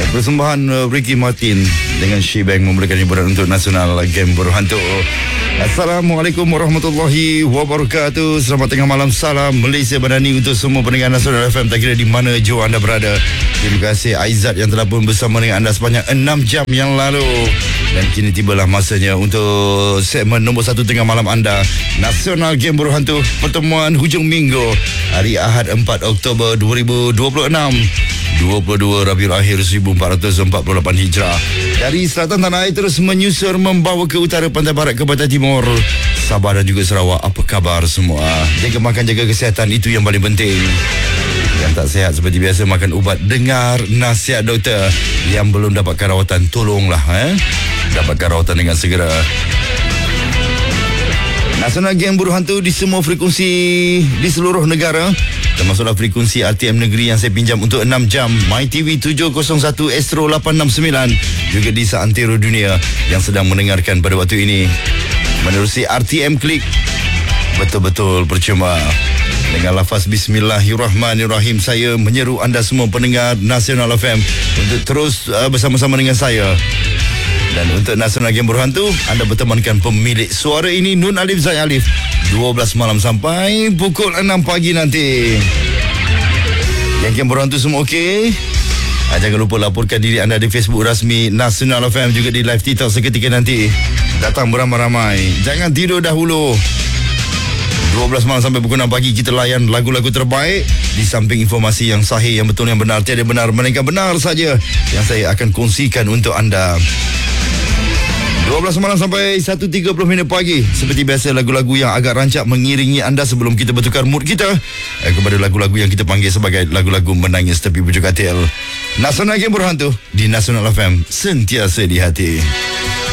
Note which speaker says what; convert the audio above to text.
Speaker 1: Persembahan Ricky Martin dengan Shebang memberikan hiburan untuk Nasional Game Berhantu. Assalamualaikum warahmatullahi wabarakatuh. Selamat tengah malam, salam Malaysia Madani untuk semua pendengar Nasional FM, tak kira di mana jua anda berada. Terima kasih Aizat yang telah pun bersama dengan anda sepanjang 6 jam yang lalu. Dan kini tibalah masanya untuk segmen nombor 1 tengah malam anda, Nasional Game Berhantu, pertemuan hujung minggu hari Ahad 4 Oktober 2026, 22 Rabiul Akhir 1448 Hijrah. Dari selatan tanah air terus menyusur membawa ke utara, pantai barat ke pantai timur, Sabah dan juga Sarawak. Apa khabar semua? Jaga makan, jaga kesihatan, itu yang paling penting. Yang tak sihat seperti biasa, makan ubat, dengar nasihat doktor. Yang belum dapatkan rawatan, tolonglah dapatkan rawatan dengan segera. Nasional Game Berhantu di semua frekuensi di seluruh negara, termasuklah frekuensi RTM Negeri yang saya pinjam untuk 6 jam, MyTV 701, Astro 869, juga di seantero dunia yang sedang mendengarkan pada waktu ini menerusi RTM Klik. Betul-betul percuma. Dengan lafaz Bismillahirrahmanirrahim, saya menyeru anda semua pendengar Nasional FM untuk terus bersama-sama dengan saya. Dan untuk Nasional Game Berhantu, anda bertemankan pemilik suara ini, Nun Alif Zai Alif, 12 malam sampai pukul 6 pagi nanti. Yang Game Berhantu semua okey? Jangan lupa laporkan diri anda di Facebook rasmi Nasional FM, juga di live TikTok seketika nanti. Datang beramai-ramai, jangan tidur dahulu. 12 malam sampai pukul 6 pagi kita layan lagu-lagu terbaik. Di samping informasi yang sahih, yang betul, yang benar, tiada benar melainkan benar saja yang saya akan kongsikan untuk anda. 12 malam sampai 1.30 minit pagi. Seperti biasa, lagu-lagu yang agak rancak mengiringi anda sebelum kita bertukar mood kita kepada lagu-lagu yang kita panggil sebagai lagu-lagu menangis tepi pucuk katil. Nasional Game Berhantu di Nasional FM, sentiasa di hati.